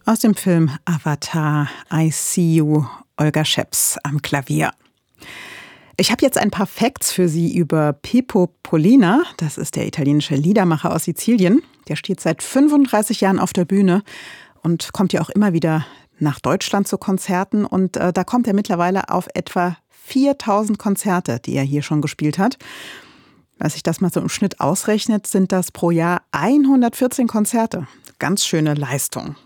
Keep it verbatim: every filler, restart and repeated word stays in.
Aus dem Film Avatar, I See You, Olga Scheps am Klavier. Ich habe jetzt ein paar Facts für Sie über Pepo Pollina. Das ist der italienische Liedermacher aus Sizilien. Der steht seit fünfunddreißig Jahren auf der Bühne und kommt ja auch immer wieder nach Deutschland zu Konzerten. Und äh, da kommt er mittlerweile auf etwa viertausend Konzerte, die er hier schon gespielt hat. Wenn sich das mal so im Schnitt ausrechnet, sind das pro Jahr hundertvierzehn Konzerte. Ganz schöne Leistung.